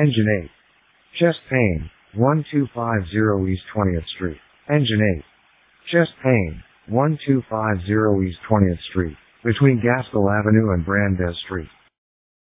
Engine 8. Chest pain, 1250 East 20th Street. Engine 8. Chest pain, 1250 East 20th Street, between Gaskell Avenue and Brandes Street.